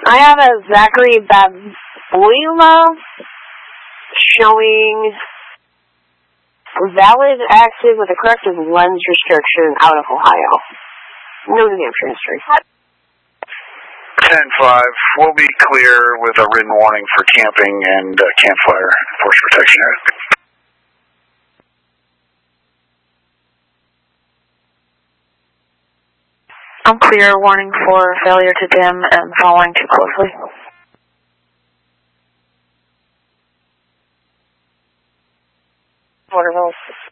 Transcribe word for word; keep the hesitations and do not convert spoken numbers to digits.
I have a Zachary Babula showing valid active with a corrective lens restriction out of Ohio. No New Hampshire history. ten five, we'll be clear with a written warning for camping and uh, campfire force protection. I'm clear, warning for failure to dim and following too closely. Waterville.